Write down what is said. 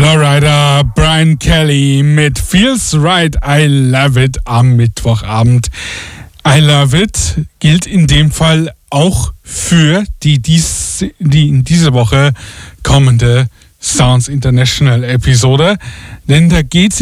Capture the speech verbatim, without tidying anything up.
Florida, Brian Kelly mit Feels Right, I Love It am Mittwochabend. I Love It gilt in dem Fall auch für die, dies, die in dieser Woche kommende Sounds International Episode, denn da geht es